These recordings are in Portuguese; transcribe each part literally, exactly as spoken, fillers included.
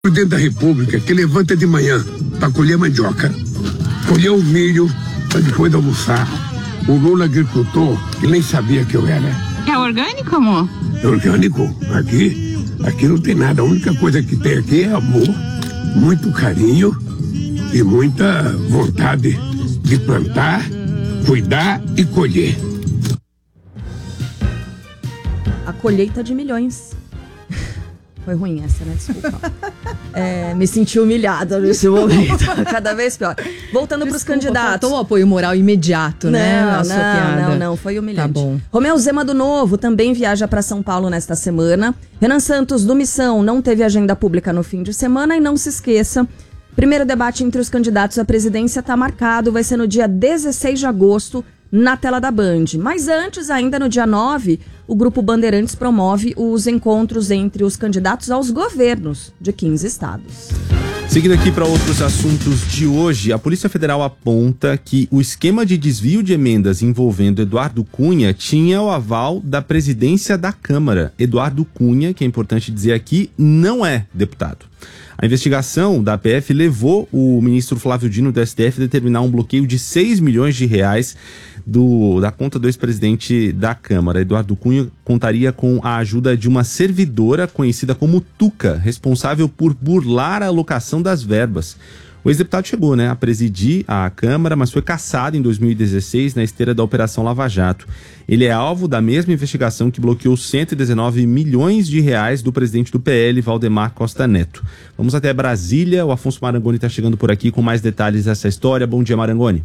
presidente da República que levanta de manhã para colher mandioca, colher o milho para depois almoçar. O Lula agricultor, ele nem sabia que eu era. É orgânico, amor? É orgânico? Aqui, aqui não tem nada. A única coisa que tem aqui é amor, muito carinho e muita vontade de plantar, cuidar e colher. A colheita de milhões. Foi ruim essa, né? Desculpa. É, me senti humilhada nesse momento. Cada vez pior. Voltando para os candidatos. Faltou o apoio moral imediato, não, né? Não, a sua piada. não, não. Foi humilhante. Tá bom. Romeu Zema do Novo também viaja para São Paulo nesta semana. Renan Santos do Missão não teve agenda pública no fim de semana. E não se esqueça, primeiro debate entre os candidatos à presidência está marcado. Vai ser no dia dezesseis de agosto, na tela da Band. Mas antes, ainda no dia nove, o Grupo Bandeirantes promove os encontros entre os candidatos aos governos de quinze estados. Seguindo aqui para outros assuntos de hoje, a Polícia Federal aponta que o esquema de desvio de emendas envolvendo Eduardo Cunha tinha o aval da presidência da Câmara. Eduardo Cunha, que é importante dizer aqui, não é deputado. A investigação da P F levou o ministro Flávio Dino do S T F a determinar um bloqueio de seis milhões de reais do, da conta do ex-presidente da Câmara. Eduardo Cunha contaria com a ajuda de uma servidora conhecida como Tuca, responsável por burlar a alocação das verbas. O ex-deputado chegou, né, a presidir a Câmara, mas foi cassado em dois mil e dezesseis na esteira da Operação Lava Jato. Ele é alvo da mesma investigação que bloqueou cento e dezenove milhões de reais do presidente do P L, Valdemar Costa Neto. Vamos até Brasília, o Afonso Marangoni está chegando por aqui com mais detalhes dessa história. Bom dia, Marangoni.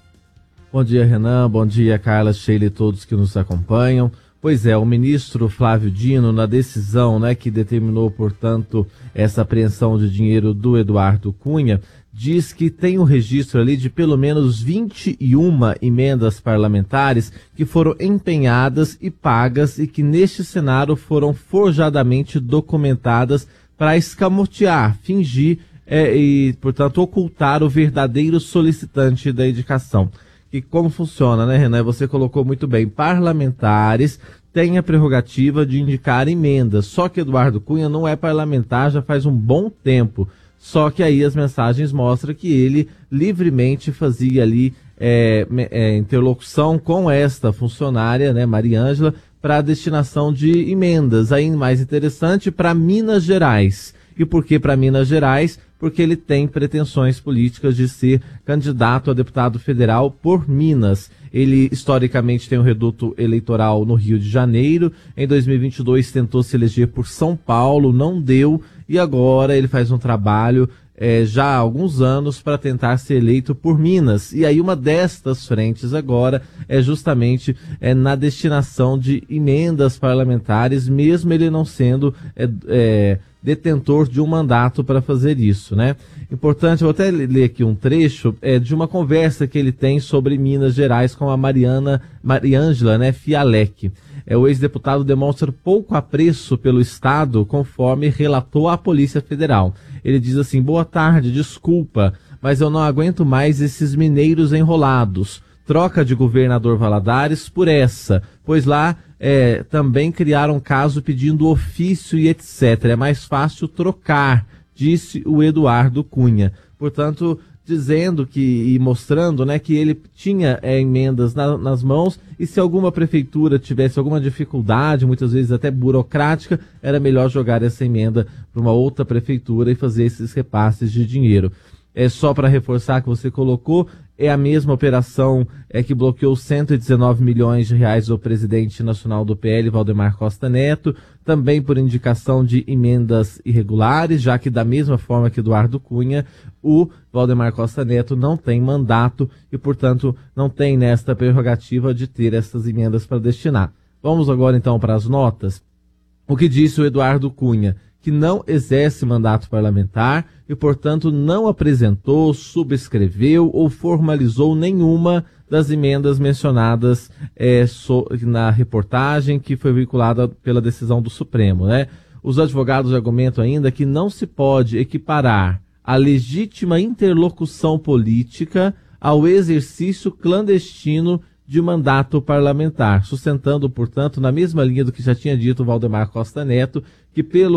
Bom dia, Renan. Bom dia, Carla, Sheila e todos que nos acompanham. Pois é, o ministro Flávio Dino, na decisão, né, que determinou, portanto, essa apreensão de dinheiro do Eduardo Cunha, diz que tem um registro ali de pelo menos vinte e uma emendas parlamentares que foram empenhadas e pagas e que neste cenário foram forjadamente documentadas para escamotear, fingir é, e, portanto, ocultar o verdadeiro solicitante da indicação. E como funciona, né, Renan? Você colocou muito bem, parlamentares têm a prerrogativa de indicar emendas, só que Eduardo Cunha não é parlamentar já faz um bom tempo. Só que aí as mensagens mostram que ele livremente fazia ali é, é, interlocução com esta funcionária, né, Mariângela, para a destinação de emendas. Aí, mais interessante, para Minas Gerais. E por que para Minas Gerais? Porque ele tem pretensões políticas de ser candidato a deputado federal por Minas. Ele, historicamente, tem um reduto eleitoral no Rio de Janeiro. Em dois mil e vinte e dois, tentou se eleger por São Paulo, não deu. E agora ele faz um trabalho é, já há alguns anos para tentar ser eleito por Minas. E aí uma destas frentes agora é justamente é, na destinação de emendas parlamentares, mesmo ele não sendo é, é, detentor de um mandato para fazer isso, né? Importante, eu vou até ler aqui um trecho é, de uma conversa que ele tem sobre Minas Gerais com a Mariana, Mariângela, né, Fialec. É, o ex-deputado demonstra pouco apreço pelo Estado, conforme relatou à Polícia Federal. Ele diz assim: boa tarde, desculpa, mas eu não aguento mais esses mineiros enrolados. Troca de governador Valadares por essa, pois lá é, também criaram caso pedindo ofício e etcétera. É mais fácil trocar, disse o Eduardo Cunha. Portanto, dizendo que e mostrando, né, que ele tinha é, emendas na, nas mãos, e se alguma prefeitura tivesse alguma dificuldade, muitas vezes até burocrática, era melhor jogar essa emenda para uma outra prefeitura e fazer esses repasses de dinheiro. É só para reforçar que você colocou, é a mesma operação é, que bloqueou cento e dezenove milhões de reais do presidente nacional do P L, Valdemar Costa Neto, também por indicação de emendas irregulares, já que da mesma forma que Eduardo Cunha, o Valdemar Costa Neto não tem mandato e, portanto, não tem nesta prerrogativa de ter essas emendas para destinar. Vamos agora então para as notas. O que disse o Eduardo Cunha? Que não exerce mandato parlamentar e, portanto, não apresentou, subscreveu ou formalizou nenhuma das emendas mencionadas é, so, na reportagem que foi vinculada pela decisão do Supremo, né? Os advogados argumentam ainda que não se pode equiparar a legítima interlocução política ao exercício clandestino de mandato parlamentar, sustentando, portanto, na mesma linha do que já tinha dito Valdemar Costa Neto, que pelo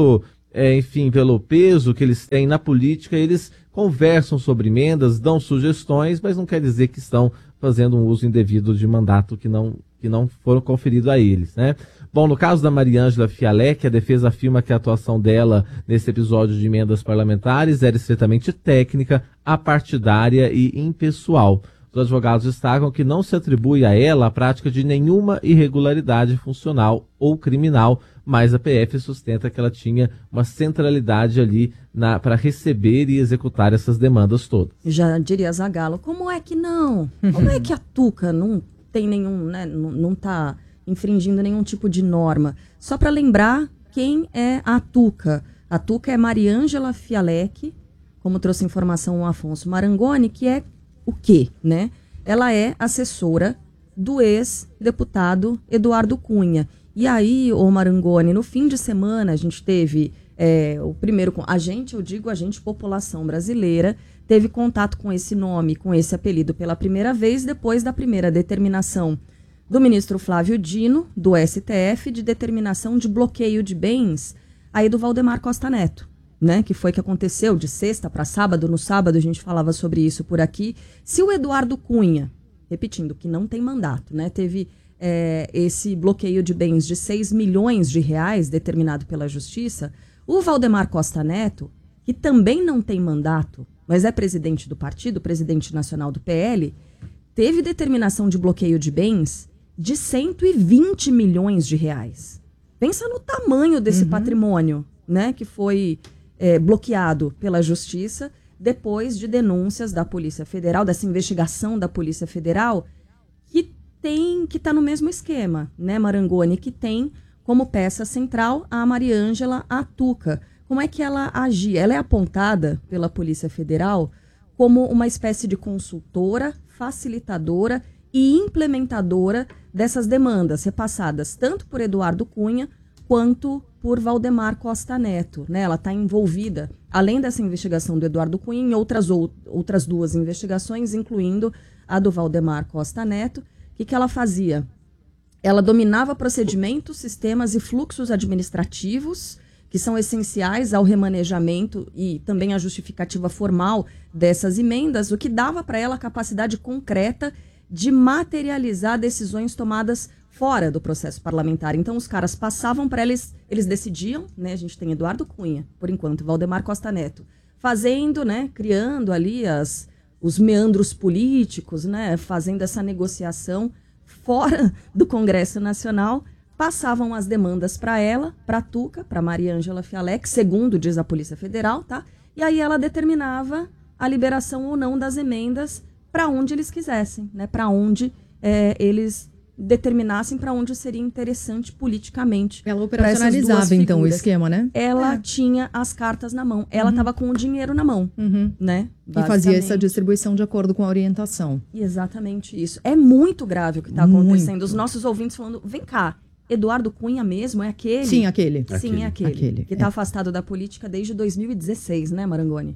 é, enfim, pelo peso que eles têm na política, eles conversam sobre emendas, dão sugestões, mas não quer dizer que estão fazendo um uso indevido de mandato que não, que não foram conferidos a eles, né? Bom, no caso da Mariângela Fialek, a defesa afirma que a atuação dela nesse episódio de emendas parlamentares era estritamente técnica, apartidária e impessoal. Os advogados destacam que não se atribui a ela a prática de nenhuma irregularidade funcional ou criminal, mas a P F sustenta que ela tinha uma centralidade ali para receber e executar essas demandas todas. Já diria Zagallo, como é que não? Como é que a Tuca não tem nenhum, né, não, não tá infringindo nenhum tipo de norma? Só para lembrar quem é a Tuca. A Tuca é Mariângela Fialek, como trouxe informação o Afonso Marangoni, que é o quê, né? Ela é assessora do ex-deputado Eduardo Cunha. E aí, ô Marangoni, no fim de semana a gente teve é, o primeiro... A gente, eu digo a gente, população brasileira, teve contato com esse nome, com esse apelido pela primeira vez, depois da primeira determinação do ministro Flávio Dino, do S T F, de determinação de bloqueio de bens aí do Valdemar Costa Neto, né? Que foi que aconteceu de sexta para sábado. No sábado a gente falava sobre isso por aqui. Se o Eduardo Cunha, repetindo, que não tem mandato, né? Teve é, esse bloqueio de bens de seis milhões de reais determinado pela Justiça, o Valdemar Costa Neto, que também não tem mandato, mas é presidente do partido, presidente nacional do P L, teve determinação de bloqueio de bens de cento e vinte milhões de reais. Pensa no tamanho desse uhum. patrimônio, né? Que foi é, bloqueado pela Justiça depois de denúncias da Polícia Federal, dessa investigação da Polícia Federal, que tem, que está no mesmo esquema, né, Marangoni, que tem como peça central a Mariângela Tuca. Como é que ela agia? Ela é apontada pela Polícia Federal como uma espécie de consultora, facilitadora e implementadora dessas demandas repassadas tanto por Eduardo Cunha quanto por Valdemar Costa Neto, né? Ela está envolvida, além dessa investigação do Eduardo Cunha, em outras, ou, outras duas investigações, incluindo a do Valdemar Costa Neto. O que, que ela fazia? Ela dominava procedimentos, sistemas e fluxos administrativos que são essenciais ao remanejamento e também à justificativa formal dessas emendas, o que dava para ela a capacidade concreta de materializar decisões tomadas fora do processo parlamentar. Então, os caras passavam para eles, eles decidiam, né? A gente tem Eduardo Cunha, por enquanto, Valdemar Costa Neto, fazendo, né? Criando ali as, os meandros políticos, né? Fazendo essa negociação fora do Congresso Nacional, passavam as demandas para ela, para a Tuca, para Mariângela Fialek, segundo diz a Polícia Federal, tá? E aí ela determinava a liberação ou não das emendas para onde eles quisessem, né? Para onde é, eles determinassem, para onde seria interessante politicamente. Ela operacionalizava então o esquema, né? Ela é. tinha as cartas na mão, ela estava uhum. com o dinheiro na mão, uhum. né? E fazia essa distribuição de acordo com a orientação. Exatamente isso. É muito grave o que está acontecendo. Muito. Os nossos ouvintes falando, vem cá, Eduardo Cunha mesmo é aquele? Sim, aquele. Sim, aquele. é aquele. aquele que está é. afastado da política desde dois mil e dezesseis, né, Marangoni?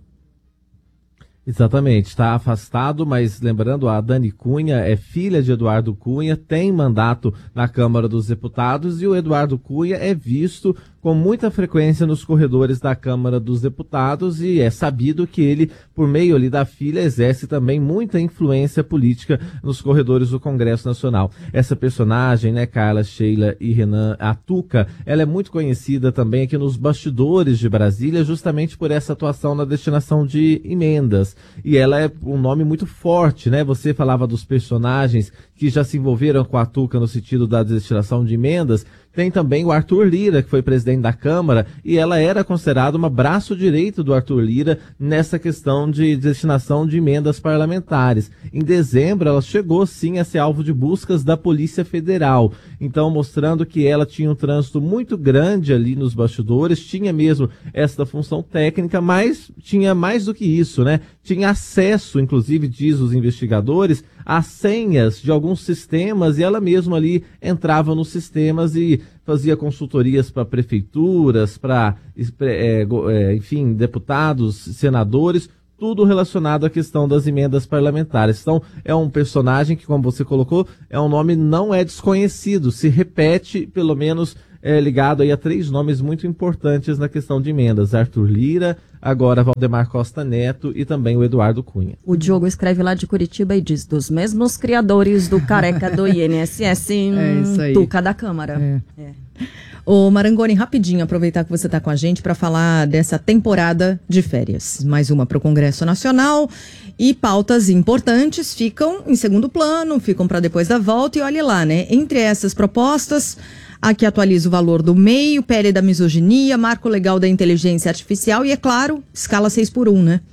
Exatamente, está afastado, mas lembrando, a Dani Cunha é filha de Eduardo Cunha, tem mandato na Câmara dos Deputados e o Eduardo Cunha é visto com muita frequência nos corredores da Câmara dos Deputados e é sabido que ele, por meio ali da filha, exerce também muita influência política nos corredores do Congresso Nacional. Essa personagem, né, Carla, Sheila e Renan, a Tuca, ela é muito conhecida também aqui nos bastidores de Brasília, justamente por essa atuação na destinação de emendas. E ela é um nome muito forte, né? Você falava dos personagens que já se envolveram com a Tuca no sentido da destinação de emendas. Tem também o Arthur Lira, que foi presidente da Câmara, e ela era considerada uma braço direito do Arthur Lira nessa questão de destinação de emendas parlamentares. Em dezembro, ela chegou sim a ser alvo de buscas da Polícia Federal. Então, mostrando que ela tinha um trânsito muito grande ali nos bastidores, tinha mesmo essa função técnica, mas tinha mais do que isso, né? Tinha acesso, inclusive, diz os investigadores, a senhas de alguns sistemas, e ela mesma ali entrava nos sistemas e fazia consultorias para prefeituras, para, é, é, enfim, deputados, senadores, tudo relacionado à questão das emendas parlamentares. Então, é um personagem que, como você colocou, é um nome não é desconhecido, se repete, pelo menos, é, ligado aí a três nomes muito importantes na questão de emendas: Arthur Lira, agora Valdemar Costa Neto e também o Eduardo Cunha. O Diogo escreve lá de Curitiba e diz: dos mesmos criadores do careca do I N S S, é isso aí. Tuca da Câmara. É. É. Ô Marangoni, rapidinho, aproveitar que você está com a gente para falar dessa temporada de férias. Mais uma para o Congresso Nacional e pautas importantes ficam em segundo plano, ficam para depois da volta e olhe lá, né? Entre essas propostas, a que atualiza o valor do M E I, o P L da misoginia, marco legal da inteligência artificial e, é claro, escala seis por um, né?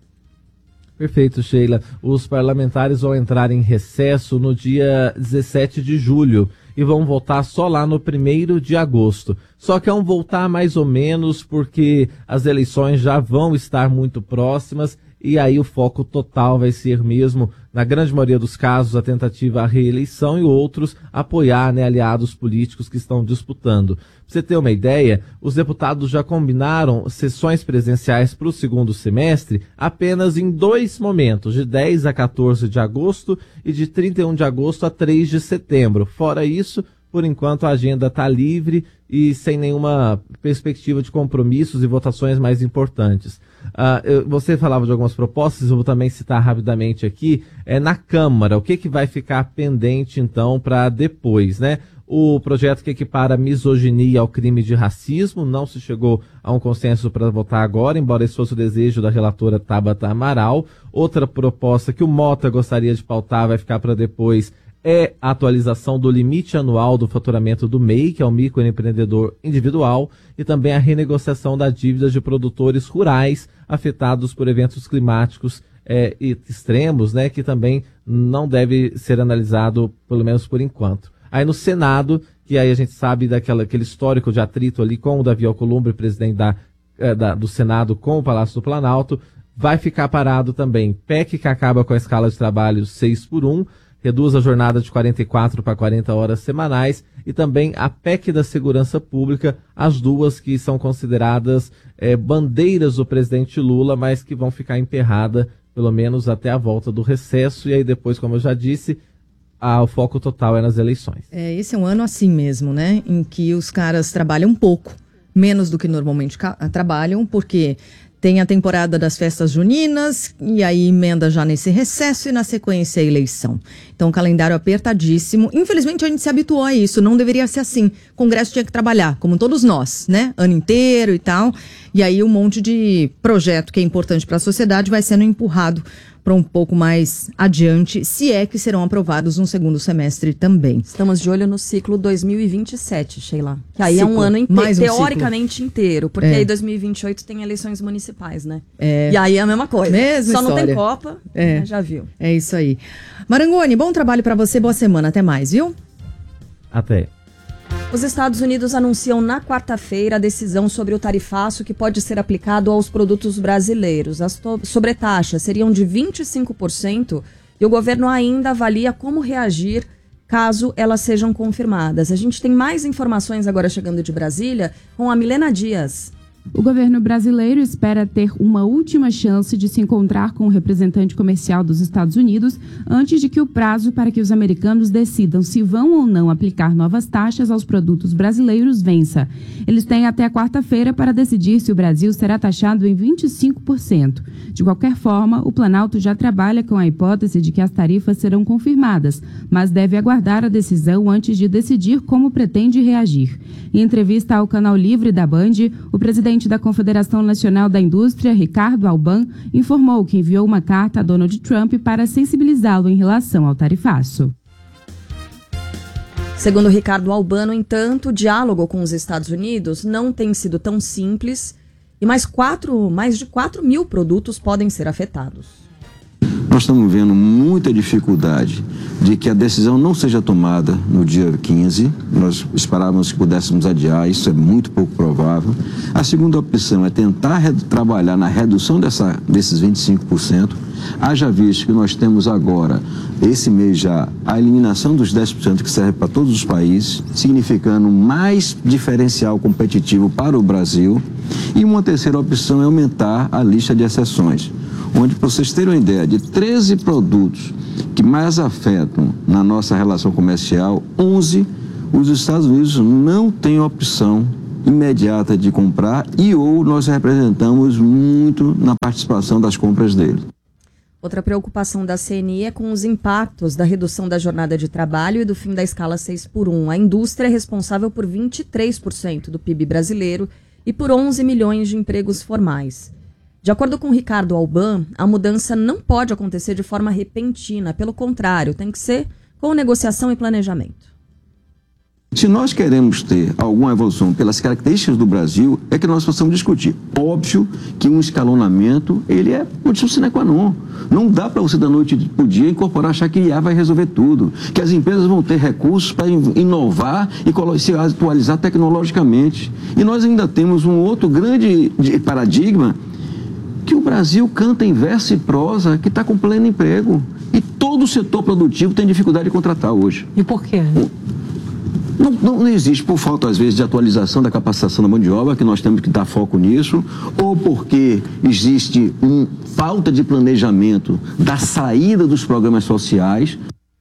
Perfeito, Sheila. Os parlamentares vão entrar em recesso no dia dezessete de julho e vão voltar só lá no primeiro de agosto. Só que é um voltar mais ou menos porque as eleições já vão estar muito próximas e aí o foco total vai ser mesmo, na grande maioria dos casos, a tentativa à reeleição e outros apoiar, né, aliados políticos que estão disputando. Pra você ter uma ideia, os deputados já combinaram sessões presenciais para o segundo semestre apenas em dois momentos, de dez a quatorze de agosto e de trinta e um de agosto a três de setembro. Fora isso, por enquanto a agenda está livre e sem nenhuma perspectiva de compromissos e votações mais importantes. Uh, eu, você falava de algumas propostas, eu vou também citar rapidamente aqui, é, na Câmara, o que, que vai ficar pendente então para depois, né? O projeto que equipara a misoginia ao crime de racismo, não se chegou a um consenso para votar agora, embora esse fosse o desejo da relatora Tabata Amaral. Outra proposta que o Mota gostaria de pautar vai ficar para depois é a atualização do limite anual do faturamento do M E I, que é o microempreendedor individual, e também a renegociação da dívida de produtores rurais afetados por eventos climáticos é, extremos, né, que também não deve ser analisado, pelo menos por enquanto. Aí no Senado, que aí a gente sabe daquela, aquele histórico de atrito ali com o Davi Alcolumbre, presidente da, é, da, do Senado com o Palácio do Planalto, vai ficar parado também P E C que acaba com a escala de trabalho seis por um, reduz a jornada de quarenta e quatro para quarenta horas semanais, e também a P E C da Segurança Pública, as duas que são consideradas é, bandeiras do presidente Lula, mas que vão ficar emperradas pelo menos até a volta do recesso, e aí depois, como eu já disse, a, o foco total é nas eleições. É, esse é um ano assim mesmo, né? Em que os caras trabalham pouco, menos do que normalmente trabalham, porque tem a temporada das festas juninas e aí emenda já nesse recesso e na sequência a eleição. Então, calendário apertadíssimo. Infelizmente, a gente se habituou a isso. Não deveria ser assim. O Congresso tinha que trabalhar, como todos nós, né? Ano inteiro e tal. E aí um monte de projeto que é importante para a sociedade vai sendo empurrado para um pouco mais adiante, se é que serão aprovados no segundo semestre também. Estamos de olho no ciclo dois mil e vinte e sete, Sheila. Que aí Ciclo, é um ano inteiro, mais um teoricamente ciclo. inteiro, porque É. aí dois mil e vinte e oito tem eleições municipais, né? É. E aí é a mesma coisa. Mesma Só não tem história. Copa, É. né? Já viu. É isso aí. Marangoni, bom trabalho para você, boa semana, até mais, viu? Até. Os Estados Unidos anunciam na quarta-feira a decisão sobre o tarifaço que pode ser aplicado aos produtos brasileiros. As to- sobretaxas seriam de vinte e cinco por cento e o governo ainda avalia como reagir caso elas sejam confirmadas. A gente tem mais informações agora chegando de Brasília com a Milena Dias. O governo brasileiro espera ter uma última chance de se encontrar com o representante comercial dos Estados Unidos antes de que o prazo para que os americanos decidam se vão ou não aplicar novas taxas aos produtos brasileiros vença. Eles têm até a quarta-feira para decidir se o Brasil será taxado em vinte e cinco por cento. De qualquer forma, o Planalto já trabalha com a hipótese de que as tarifas serão confirmadas, mas deve aguardar a decisão antes de decidir como pretende reagir. Em entrevista ao Canal Livre da Band, o presidente da Confederação Nacional da Indústria, Ricardo Alban, informou que enviou uma carta a Donald Trump para sensibilizá-lo em relação ao tarifaço. Segundo Ricardo Alban, no entanto, o diálogo com os Estados Unidos não tem sido tão simples e mais, quatro, mais de quatro mil produtos podem ser afetados. Nós estamos vendo muita dificuldade de que a decisão não seja tomada no dia quinze. Nós esperávamos que pudéssemos adiar, isso é muito pouco provável. A segunda opção é tentar trabalhar na redução dessa, desses vinte e cinco por cento. Haja visto que nós temos agora, esse mês já, a eliminação dos dez por cento que serve para todos os países, significando mais diferencial competitivo para o Brasil. E uma terceira opção é aumentar a lista de exceções, onde, para vocês terem uma ideia, de treze produtos que mais afetam na nossa relação comercial, onze, os Estados Unidos não têm opção imediata de comprar e ou nós representamos muito na participação das compras dele. Outra preocupação da C N I é com os impactos da redução da jornada de trabalho e do fim da escala seis por um. A indústria é responsável por vinte e três por cento do P I B brasileiro e por onze milhões de empregos formais. De acordo com Ricardo Alban, a mudança não pode acontecer de forma repentina, pelo contrário, tem que ser com negociação e planejamento. Se nós queremos ter alguma evolução pelas características do Brasil, é que nós possamos discutir. Óbvio que um escalonamento, ele é condição sine qua non. Não dá para você da noite para o dia incorporar, achar que I A vai resolver tudo. Que as empresas vão ter recursos para inovar e se atualizar tecnologicamente. E nós ainda temos um outro grande paradigma, que o Brasil canta em verso e prosa, que está com pleno emprego. E todo o setor produtivo tem dificuldade de contratar hoje. E por quê? Não, não, não existe por falta, às vezes, de atualização da capacitação da mão de obra, que nós temos que dar foco nisso, ou porque existe uma falta de planejamento da saída dos programas sociais.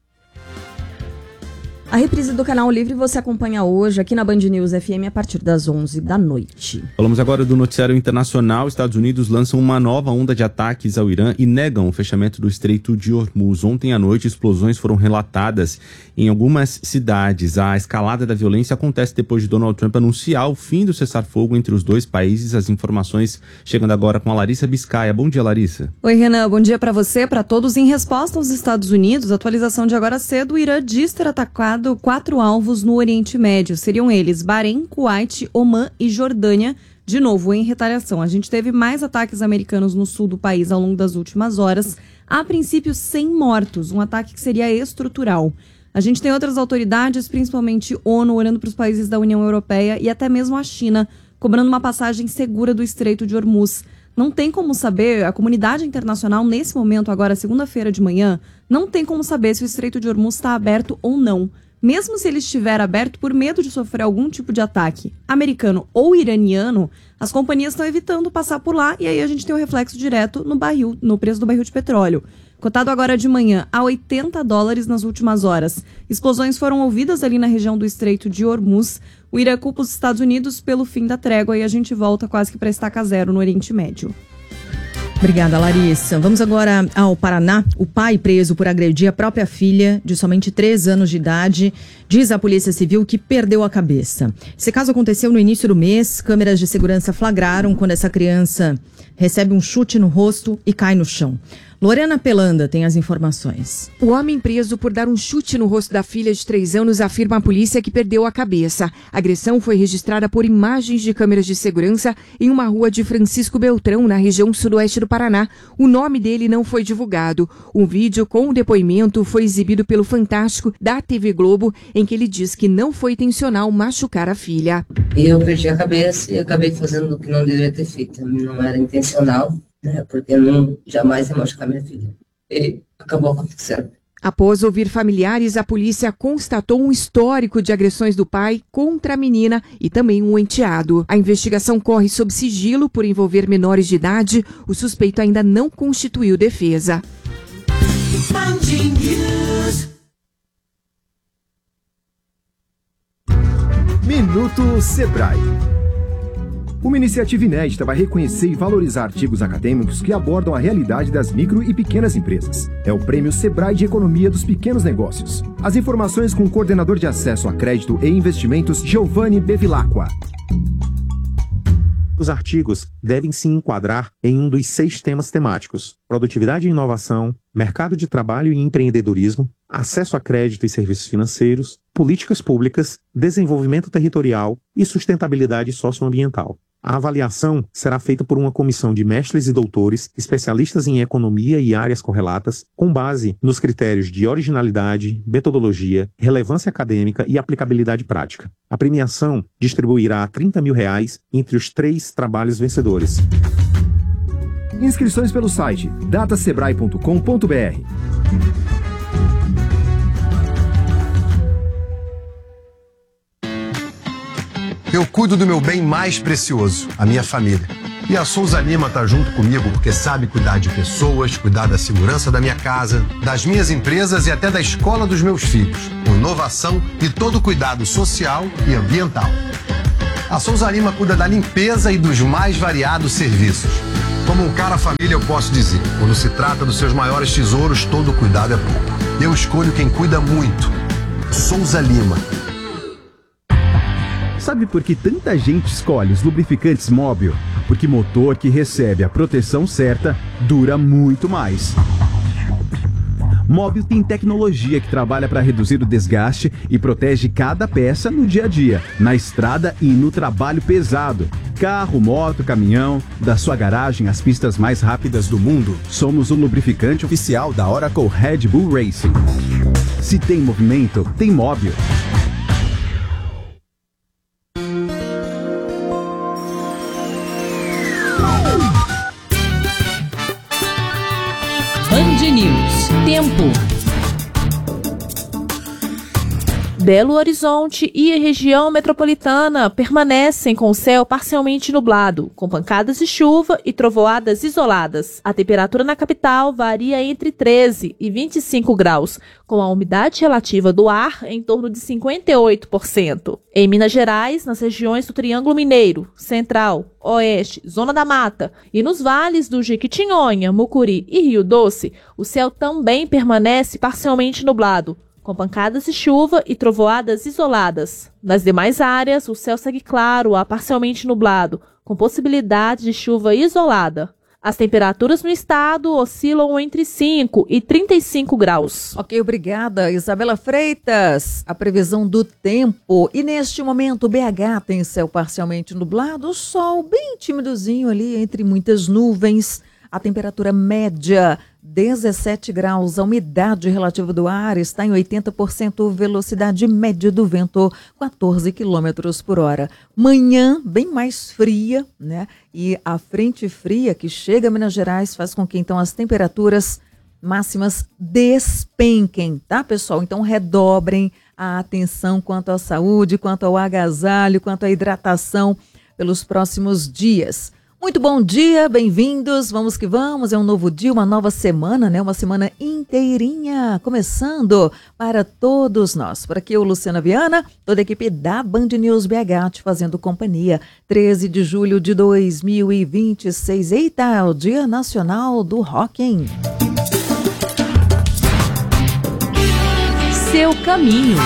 A reprise do Canal Livre você acompanha hoje aqui na Band News F M a partir das onze da noite. Falamos agora do noticiário internacional. Estados Unidos lançam uma nova onda de ataques ao Irã e negam o fechamento do Estreito de Hormuz. Ontem à noite, explosões foram relatadas em algumas cidades. A escalada da violência acontece depois de Donald Trump anunciar o fim do cessar-fogo entre os dois países. As informações chegando agora com a Larissa Biscaia. Bom dia, Larissa. Oi, Renan. Bom dia para você, para todos. Em resposta aos Estados Unidos, atualização de agora cedo, o Irã diz ter atacado quatro alvos no Oriente Médio. Seriam eles Bahrein, Kuwait, Omã e Jordânia, de novo em retaliação. A gente teve mais ataques americanos no sul do país ao longo das últimas horas, a princípio sem mortos, um ataque que seria estrutural. A gente tem outras autoridades, principalmente ONU, olhando para os países da União Europeia e até mesmo a China, cobrando uma passagem segura do Estreito de Hormuz. Não tem como saber, a comunidade internacional, nesse momento, agora segunda-feira de manhã, não tem como saber se o Estreito de Hormuz está aberto ou não. Mesmo se ele estiver aberto por medo de sofrer algum tipo de ataque americano ou iraniano, as companhias estão evitando passar por lá e aí a gente tem o reflexo direto no barril, no preço do barril de petróleo. Cotado agora de manhã a oitenta dólares nas últimas horas. Explosões foram ouvidas ali na região do Estreito de Hormuz. O Irã culpa os Estados Unidos pelo fim da trégua e a gente volta quase que para estaca zero no Oriente Médio. Obrigada, Larissa. Vamos agora ao Paraná. O pai preso por agredir a própria filha, de somente três anos de idade, diz à Polícia Civil que perdeu a cabeça. Esse caso aconteceu no início do mês. Câmeras de segurança flagraram quando essa criança recebe um chute no rosto e cai no chão. Lorena Pelanda tem as informações. O homem preso por dar um chute no rosto da filha de três anos afirma à polícia que perdeu a cabeça. A agressão foi registrada por imagens de câmeras de segurança em uma rua de Francisco Beltrão, na região sudoeste do Paraná. O nome dele não foi divulgado. Um vídeo com o depoimento foi exibido pelo Fantástico da T V Globo, em que ele diz que não foi intencional machucar a filha. Eu perdi a cabeça e acabei fazendo o que não deveria ter feito. Não era intencional. Né, porque eu não, jamais ia machucar minha filha. E acabou acontecendo. Após ouvir familiares, a polícia constatou um histórico de agressões do pai contra a menina e também um enteado. A investigação corre sob sigilo por envolver menores de idade. O suspeito ainda não constituiu defesa. Minuto Sebrae. Uma iniciativa inédita vai reconhecer e valorizar artigos acadêmicos que abordam a realidade das micro e pequenas empresas. É o Prêmio Sebrae de Economia dos Pequenos Negócios. As informações com o coordenador de acesso a crédito e investimentos, Giovanni Bevilacqua. Os artigos devem se enquadrar em um dos seis temas temáticos: produtividade e inovação, mercado de trabalho e empreendedorismo, acesso a crédito e serviços financeiros, políticas públicas, desenvolvimento territorial e sustentabilidade socioambiental. A avaliação será feita por uma comissão de mestres e doutores, especialistas em economia e áreas correlatas, com base nos critérios de originalidade, metodologia, relevância acadêmica e aplicabilidade prática. A premiação distribuirá trinta mil reais entre os três trabalhos vencedores. Inscrições pelo site data sebrae ponto com ponto br. eu cuido do meu bem mais precioso, a minha família. E a Souza Lima tá junto comigo porque sabe cuidar de pessoas, cuidar da segurança da minha casa, das minhas empresas e até da escola dos meus filhos, com inovação e todo cuidado social e ambiental. A Souza Lima cuida da limpeza e dos mais variados serviços. Como um cara família, eu posso dizer, quando se trata dos seus maiores tesouros, todo cuidado é pouco. Eu escolho quem cuida muito. Souza Lima. Sabe por que tanta gente escolhe os lubrificantes Móbil? Porque motor que recebe a proteção certa dura muito mais. Móbil tem tecnologia que trabalha para reduzir o desgaste e protege cada peça no dia a dia, na estrada e no trabalho pesado. Carro, moto, caminhão, da sua garagem às pistas mais rápidas do mundo, somos o lubrificante oficial da Oracle Red Bull Racing. Se tem movimento, tem Móbil. Band News. Tempo. Belo Horizonte e a região metropolitana permanecem com o céu parcialmente nublado, com pancadas de chuva e trovoadas isoladas. A temperatura na capital varia entre treze e vinte e cinco graus, com a umidade relativa do ar em torno de cinquenta e oito por cento. Em Minas Gerais, nas regiões do Triângulo Mineiro, Central, Oeste, Zona da Mata e nos vales do Jequitinhonha, Mucuri e Rio Doce, o céu também permanece parcialmente nublado, com pancadas de chuva e trovoadas isoladas. Nas demais áreas, o céu segue claro a parcialmente nublado, com possibilidade de chuva isolada. As temperaturas no estado oscilam entre cinco e trinta e cinco graus. Ok, obrigada, Isabela Freitas. A previsão do tempo. E neste momento, B H tem céu parcialmente nublado, sol bem timidozinho ali entre muitas nuvens. A temperatura média, dezessete graus. A umidade relativa do ar está em oitenta por cento. Velocidade média do vento, quatorze quilômetros por hora. Manhã, bem mais fria, né? E a frente fria que chega a Minas Gerais faz com que, então, as temperaturas máximas despenquem, tá, pessoal? Então, redobrem a atenção quanto à saúde, quanto ao agasalho, quanto à hidratação pelos próximos dias. Muito bom dia, bem-vindos, vamos que vamos, é um novo dia, uma nova semana, né? Uma semana inteirinha, começando para todos nós. Por aqui o Luciana Viana, toda a equipe da Band News B H te fazendo companhia. treze de julho de dois mil e vinte e seis, eita, é o Dia Nacional do Rock, hein? Seu caminho.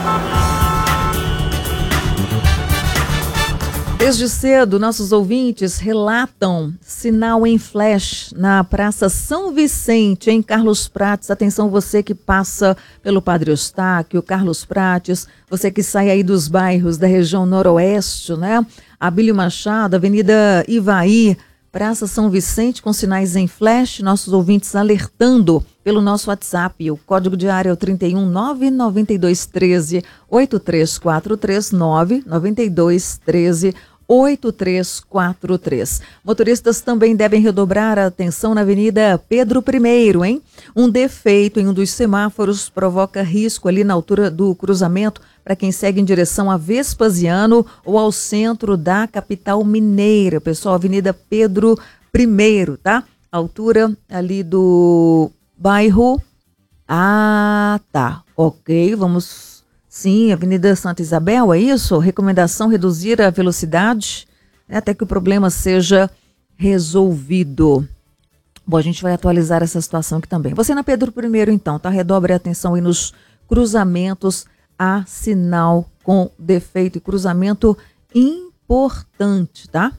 Desde cedo, nossos ouvintes relatam sinal em flash na Praça São Vicente, em Carlos Prates. Atenção, você que passa pelo Padre Eustáquio, Carlos Prates, você que sai aí dos bairros da região noroeste, né? Abílio Machado, Avenida Ivaí, Praça São Vicente com sinais em flash, nossos ouvintes alertando pelo nosso WhatsApp. O código de área é o trinta e um, nove nove dois, treze, oito três quatro três, nove nove dois, treze, oito três quatro três. Motoristas também devem redobrar a atenção na Avenida Pedro I, hein? Um defeito em um dos semáforos provoca risco ali na altura do cruzamento para quem segue em direção a Vespasiano ou ao centro da capital mineira. Pessoal, Avenida Pedro I, tá? Altura ali do bairro... Ah, tá. Ok, vamos... Sim, Avenida Santa Isabel, é isso? Recomendação reduzir a velocidade, né, até que o problema seja resolvido. Bom, a gente vai atualizar essa situação aqui também. Você na Pedro I, então, tá? Redobre a atenção aí nos cruzamentos a sinal com defeito e cruzamento importante, tá?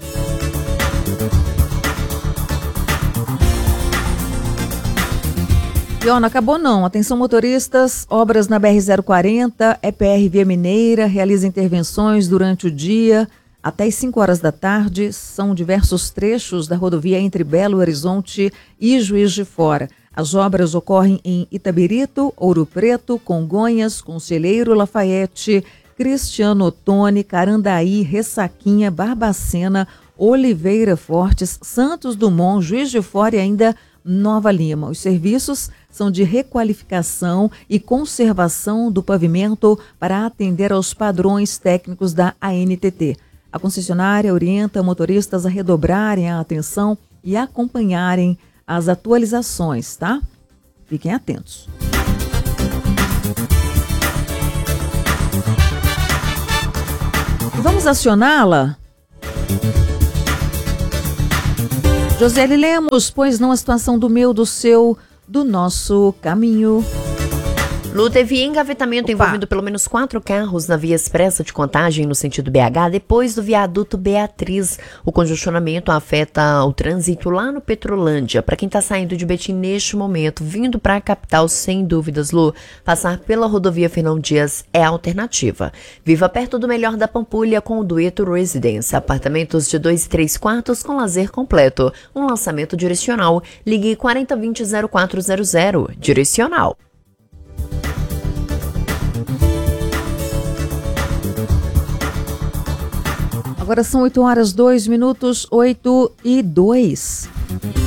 E ó, não acabou não. Atenção motoristas, obras na B R zero quarenta, E P R Via Mineira, realiza intervenções durante o dia até as cinco horas da tarde. São diversos trechos da rodovia entre Belo Horizonte e Juiz de Fora. As obras ocorrem em Itabirito, Ouro Preto, Congonhas, Conselheiro Lafayette, Cristiano Ottoni, Carandaí, Ressaquinha, Barbacena, Oliveira Fortes, Santos Dumont, Juiz de Fora e ainda Nova Lima. Os serviços são de requalificação e conservação do pavimento para atender aos padrões técnicos da A N T T. A concessionária orienta motoristas a redobrarem a atenção e acompanharem as atualizações, tá? Fiquem atentos. Vamos acioná-la? Josiele Lemos, pois não a situação do meu, do seu, do nosso caminho. Lu, teve engavetamento Opa. envolvendo pelo menos quatro carros na via expressa de Contagem no sentido B H depois do viaduto Beatriz. O congestionamento afeta o trânsito lá no Petrolândia. Para quem está saindo de Betim neste momento, vindo para a capital, sem dúvidas, Lu, passar pela rodovia Fernão Dias é a alternativa. Viva perto do melhor da Pampulha com o Dueto Residence. Apartamentos de dois e três quartos com lazer completo. Um lançamento direcional. Ligue quarenta vinte zero quatro zero zero. Direcional. Agora são oito horas, dois minutos, oito e dois.